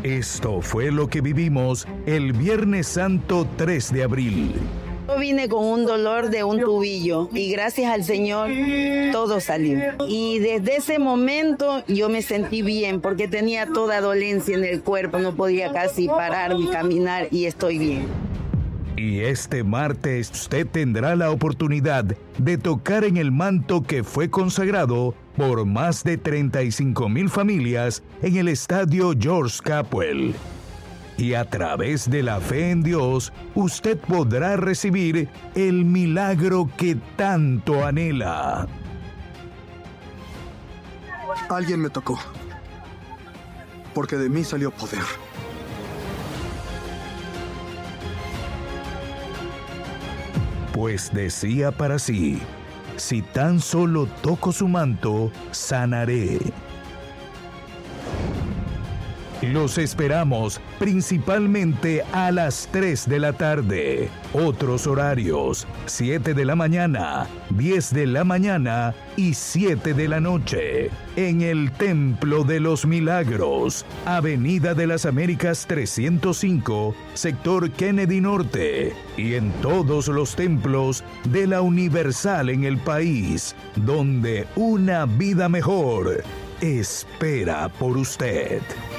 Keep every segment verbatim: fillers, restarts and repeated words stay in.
Esto fue lo que vivimos el Viernes Santo tres de abril. Yo vine con un dolor de un tubillo y gracias al Señor todo salió. Y desde ese momento yo me sentí bien porque tenía toda dolencia en el cuerpo, no podía casi parar ni caminar y estoy bien. Y este martes usted tendrá la oportunidad de tocar en el manto que fue consagrado por más de treinta y cinco mil familias en el estadio George Capwell. Y a través de la fe en Dios, usted podrá recibir el milagro que tanto anhela. Alguien me tocó, porque de mí salió poder. Pues decía para sí, si tan solo toco su manto, sanaré. Los esperamos principalmente a las tres de la tarde. Otros horarios, siete de la mañana, diez de la mañana y siete de la noche. En el Templo de los Milagros, Avenida de las Américas trescientos cinco, sector Kennedy Norte. Y en todos los templos de la Universal en el país, donde una vida mejor espera por usted.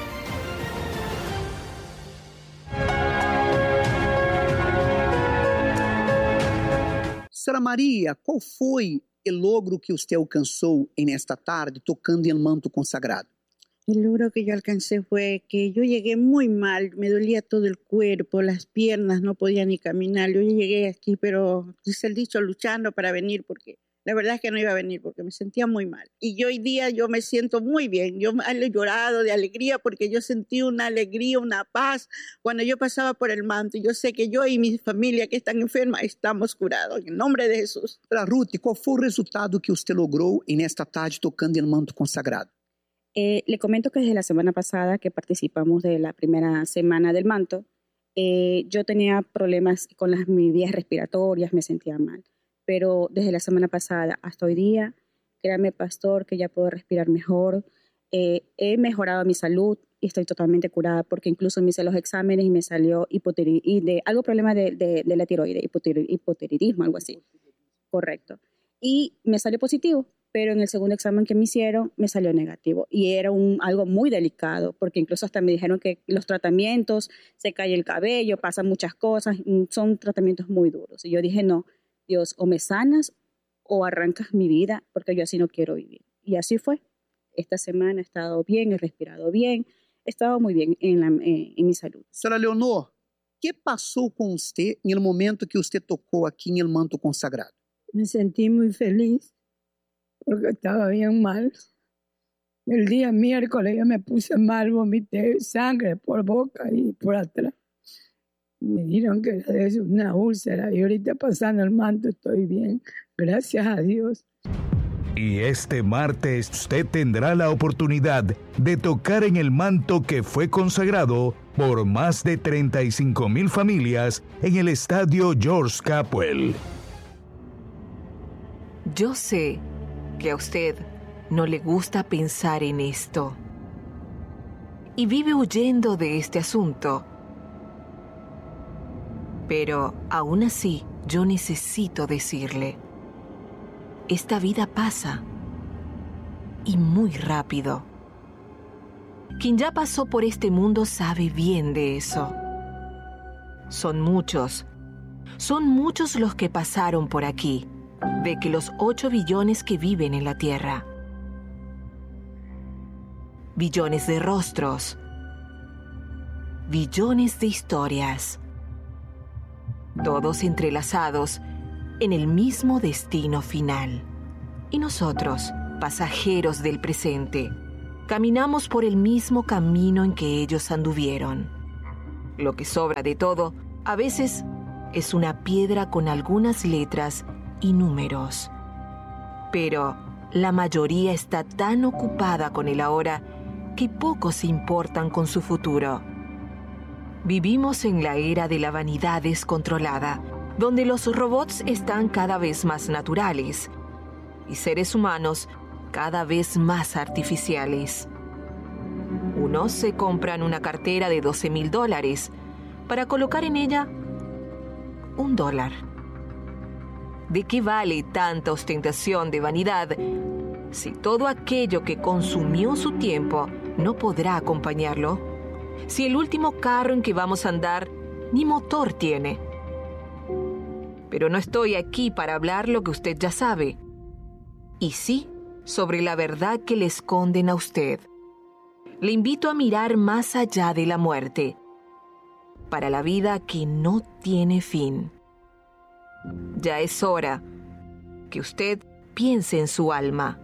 Senhora Maria, qual foi o logro que usted alcançou en esta tarde tocando el manto consagrado? El logro que yo alcancé fue que yo llegué muy mal, me dolía todo el cuerpo, las piernas, no podía ni caminar. Yo llegué aquí, pero dice el dicho, luchando para venir, porque la verdad es que no iba a venir, porque me sentía muy mal. Y yo hoy día yo me siento muy bien, yo he llorado de alegría, porque yo sentí una alegría, una paz, cuando yo pasaba por el manto. Y yo sé que yo y mi familia que están enfermas estamos curados, en nombre de Jesús. Para Ruth, ¿cuál fue el resultado que usted logró en esta tarde tocando el manto consagrado? Eh, le comento que desde la semana pasada que participamos de la primera semana del manto, eh, yo tenía problemas con las, mis vías respiratorias, me sentía mal. Pero desde la semana pasada hasta hoy día, créame, pastor, que ya puedo respirar mejor. Eh, he mejorado mi salud y estoy totalmente curada, porque incluso me hice los exámenes y me salió hipotiroidismo, de, algo problema de, de, de la tiroide, hipotiroidismo, algo así. Correcto. Y me salió positivo, pero en el segundo examen que me hicieron me salió negativo. Y era un, algo muy delicado, porque incluso hasta me dijeron que los tratamientos, se cae el cabello, pasan muchas cosas, son tratamientos muy duros. Y yo dije, no, Dios, o me sanas o arrancas mi vida, porque yo así no quiero vivir. Y así fue. Esta semana he estado bien, he respirado bien, he estado muy bien en, la, en, en mi salud. Senhora Leonor, ¿qué pasó con usted en el momento que usted tocó aquí en el manto consagrado? Me sentí muy feliz porque estaba bien mal. El día miércoles yo me puse mal, vomité sangre por boca y por atrás. Me dijeron que era de una úlcera y ahorita pasando el manto estoy bien, gracias a Dios. Y este martes usted tendrá la oportunidad de tocar en el manto que fue consagrado por más de treinta y cinco mil familias en el estadio George Capwell. Yo sé que a usted no le gusta pensar en esto y vive huyendo de este asunto. Pero aún así, yo necesito decirle, esta vida pasa, y muy rápido. Quien ya pasó por este mundo sabe bien de eso. Son muchos, son muchos los que pasaron por aquí, de que los ocho billones que viven en la Tierra. Billones de rostros, billones de historias, todos entrelazados en el mismo destino final. Y nosotros, pasajeros del presente, caminamos por el mismo camino en que ellos anduvieron. Lo que sobra de todo, a veces, es una piedra con algunas letras y números. Pero la mayoría está tan ocupada con el ahora que pocos se importan con su futuro. Vivimos en la era de la vanidad descontrolada, donde los robots están cada vez más naturales y seres humanos cada vez más artificiales. Unos se compran una cartera de doce mil dólares para colocar en ella un dólar. ¿De qué vale tanta ostentación de vanidad si todo aquello que consumió su tiempo no podrá acompañarlo? Si el último carro en que vamos a andar ni motor tiene. Pero no estoy aquí para hablar lo que usted ya sabe. Y sí, sobre la verdad que le esconden a usted. Le invito a mirar más allá de la muerte, para la vida que no tiene fin. Ya es hora que usted piense en su alma.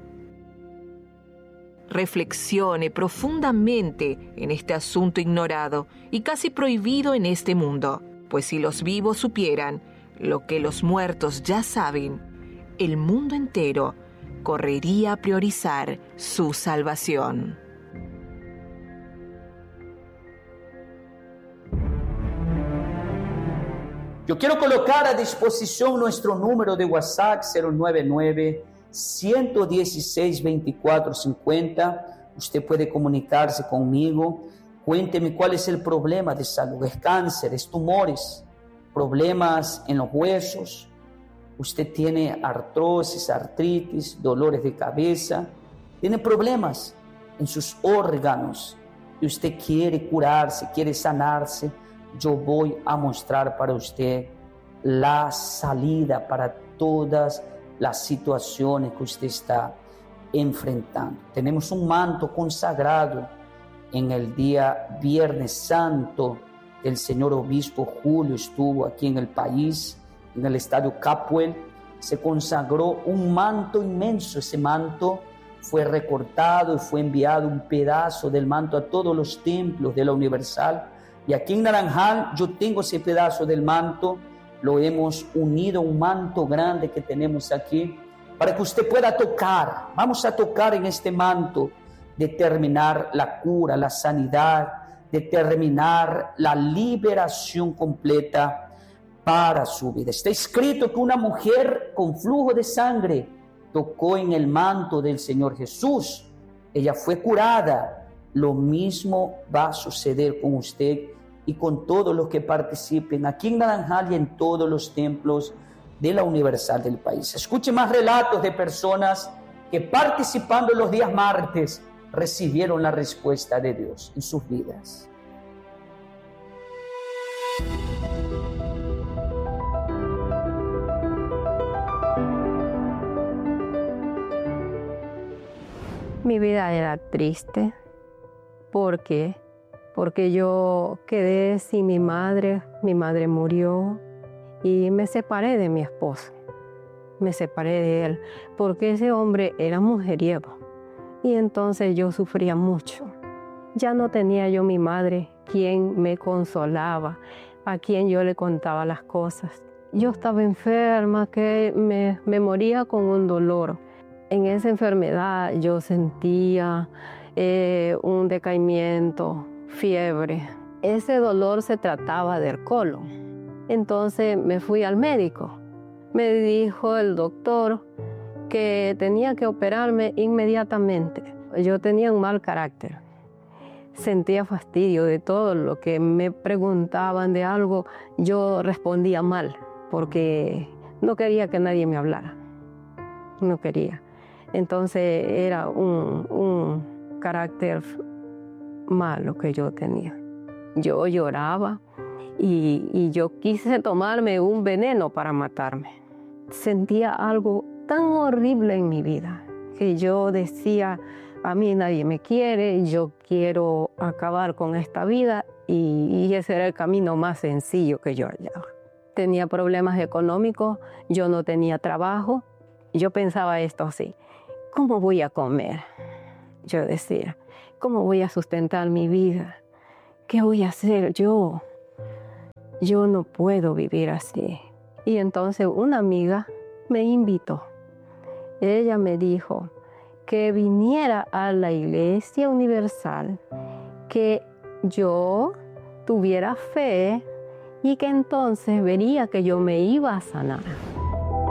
Reflexione profundamente en este asunto ignorado y casi prohibido en este mundo, pues si los vivos supieran lo que los muertos ya saben, el mundo entero correría a priorizar su salvación. Yo quiero colocar a disposición nuestro número de WhatsApp cero nueve nueve, uno uno seis, dos cuatro cinco cero. Usted puede comunicarse conmigo. Cuénteme cuál es el problema de salud. ¿Es cáncer? ¿Es tumores? ¿Problemas en los huesos? ¿Usted tiene artrosis, artritis, dolores de cabeza? ¿Tiene problemas en sus órganos y usted quiere curarse, quiere sanarse? Yo voy a mostrar para usted la salida para todas las situaciones que usted está enfrentando. Tenemos un manto consagrado en el día Viernes Santo. El señor obispo Julio estuvo aquí en el país, en el estadio Capuel. Se consagró un manto inmenso. Ese manto fue recortado y fue enviado un pedazo del manto a todos los templos de la Universal. Y aquí en Naranjal yo tengo ese pedazo del manto, lo hemos unido a un manto grande que tenemos aquí, para que usted pueda tocar. Vamos a tocar en este manto, determinar la cura, la sanidad, determinar la liberación completa para su vida. Está escrito que una mujer con flujo de sangre tocó en el manto del Señor Jesús. Ella fue curada. Lo mismo va a suceder con usted y con todos los que participen aquí en Naranjal y en todos los templos de la Universal del país. Escuche más relatos de personas que participando los días martes recibieron la respuesta de Dios en sus vidas. Mi vida era triste. ¿Por qué? Porque yo quedé sin mi madre, mi madre murió y me separé de mi esposo. Me separé de él porque ese hombre era mujeriego y entonces yo sufría mucho. Ya no tenía yo mi madre, quien me consolaba, a quien yo le contaba las cosas. Yo estaba enferma, que me, me moría con un dolor. En esa enfermedad yo sentía Eh, un decaimiento, fiebre. Ese dolor se trataba del colon. Entonces me fui al médico. Me dijo el doctor que tenía que operarme inmediatamente. Yo tenía un mal carácter. Sentía fastidio de todo lo que me preguntaban de algo. Yo respondía mal porque no quería que nadie me hablara. No quería. Entonces era un... un carácter malo que yo tenía. Yo lloraba y, y yo quise tomarme un veneno para matarme. Sentía algo tan horrible en mi vida que yo decía, a mí nadie me quiere, yo quiero acabar con esta vida y, y ese era el camino más sencillo que yo hallaba. Tenía problemas económicos, yo no tenía trabajo. Yo pensaba esto así, ¿cómo voy a comer? Yo decía, ¿cómo voy a sustentar mi vida? ¿Qué voy a hacer yo? Yo no puedo vivir así. Y entonces una amiga me invitó. Ella me dijo que viniera a la Iglesia Universal, que yo tuviera fe y que entonces vería que yo me iba a sanar.